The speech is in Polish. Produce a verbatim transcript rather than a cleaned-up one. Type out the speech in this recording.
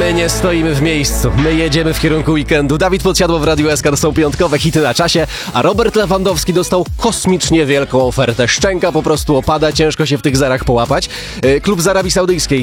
My nie stoimy w miejscu, my jedziemy w kierunku weekendu. Dawid Podsiadło w Radiu S K, to są piątkowe hity na czasie, a Robert Lewandowski dostał kosmicznie wielką ofertę. Szczęka po prostu opada, ciężko się w tych zerach połapać. Klub z Arabii Saudyjskiej